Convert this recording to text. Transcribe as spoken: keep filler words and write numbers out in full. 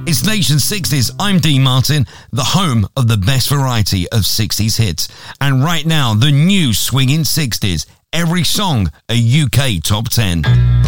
It's Nation sixties. I'm Dean Martin, the home of the best variety of sixties hits. And right now, the new swinging sixties. Every song a U K top ten.